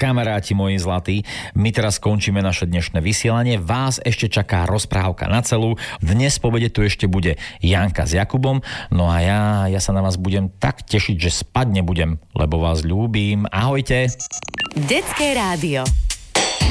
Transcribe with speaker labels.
Speaker 1: kamaráti moji zlatí, my teraz skončíme naše dnešné vysielanie. Vás ešte čaká rozprávka na celú. Dnes po obede tu ešte bude Janka s Jakubom. No a ja sa na vás budem tak tešiť, že spať nebudem, lebo vás ľúbim. Ahojte.
Speaker 2: Detské rádio.